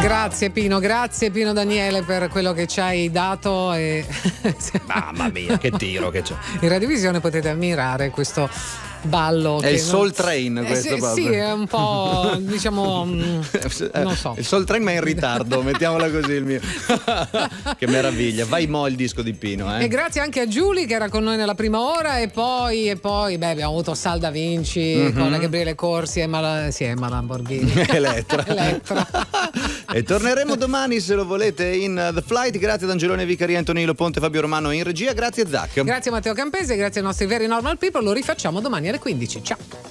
Grazie Pino Daniele per quello che ci hai dato e mamma mia, che tiro che c'è. In radiovisione potete ammirare questo ballo. È il Soul Train questo sì, è un po' diciamo non so. Il Soul Train ma in ritardo, mettiamola così il mio. Che meraviglia, vai mo il disco di Pino, E grazie anche a Giulia che era con noi nella prima ora e poi abbiamo avuto Sal Da Vinci con la Gabriele Corsi e Lamborghini Elettra. E torneremo domani se lo volete in The Flight. Grazie ad Angelone Vicari, Antonino Ponte, Fabio Romano in regia. Grazie Zac. Grazie a Matteo Campese, grazie ai nostri Very Normal People. Lo rifacciamo domani alle 15. Ciao.